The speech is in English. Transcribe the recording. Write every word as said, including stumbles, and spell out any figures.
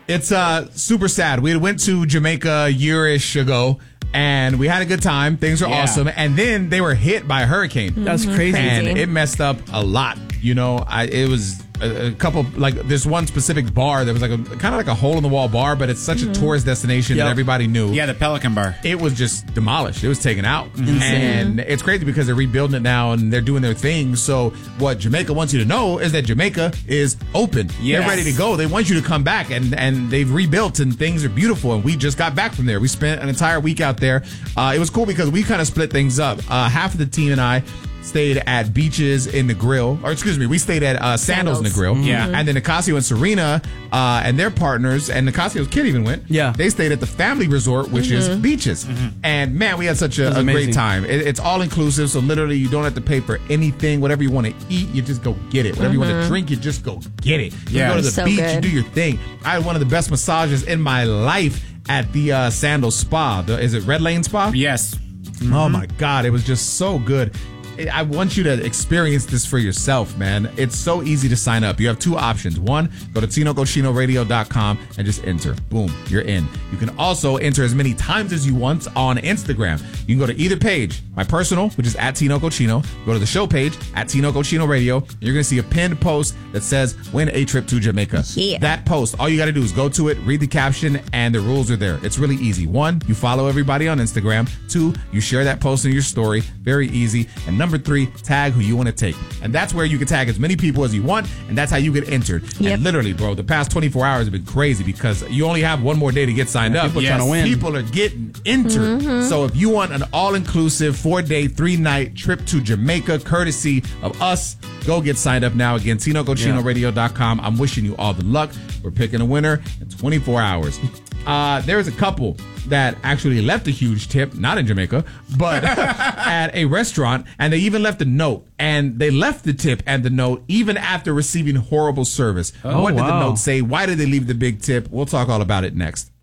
It's uh super sad. We went to Jamaica a year-ish ago, and we had a good time. Things were Yeah. awesome. And then they were hit by a hurricane. That's crazy. And Crazy. it messed up a lot. You know, I it was a, a couple, like this one specific bar that was like a kind of like a hole in the wall bar, but it's such a tourist destination Yep. that everybody knew. Yeah, the Pelican Bar. It was just demolished. It was taken out. And it's crazy because they're rebuilding it now and they're doing their thing. So what Jamaica wants you to know is that Jamaica is open. Yes. They're ready to go. They want you to come back, and, and they've rebuilt and things are beautiful. And we just got back from there. We spent an entire week out there. Uh, it was cool because we kind of split things up. Uh, half of the team and I stayed at Beaches in the Grill, or excuse me, we stayed at uh, Sandals in the Grill. Yeah. And then Nicasio and Serena uh, and their partners, and Nicasio's kid even went. Yeah. They stayed at the Family Resort, which is Beaches. And man, we had such a, was a great amazing. time. It, it's all inclusive, so literally you don't have to pay for anything. Whatever you want to eat, you just go get it. Whatever you want to drink, you just go get it. You Yeah. go to the So beach, you good. do your thing. I had one of the best massages in my life at the uh, Sandals Spa. The, is it Red Lane Spa? Yes. Oh my God, it was just so good. I want you to experience this for yourself, man. It's so easy to sign up. You have two options. One, go to tino cochino radio dot com and just enter. Boom, you're in. You can also enter as many times as you want on Instagram. You can go to either page. My personal, which is at Tino Cochino. Go to the show page, at Tino Cochino Radio. And you're going to see a pinned post that says, win a trip to Jamaica. Yeah. That post, all you got to do is go to it, read the caption, and the rules are there. It's really easy. One, you follow everybody on Instagram. Two, you share that post in your story. Very easy. And number three, tag who you want to take. And that's where you can tag as many people as you want, and that's how you get entered. Yep. And literally, bro, the past twenty-four hours have been crazy because you only have one more day to get signed up. people Yes. trying to win. People are getting entered. So if you want an all-inclusive four-day, three-night trip to Jamaica, courtesy of us, go get signed up now. Again, tino cochino radio dot com. I'm wishing you all the luck. We're picking a winner in twenty-four hours. Uh, there's a couple that actually left a huge tip, not in Jamaica, but at a restaurant, and they even left a note. And they left the tip and the note even after receiving horrible service. Oh, What did the wow. note say? Why did they leave the big tip? We'll talk all about it next.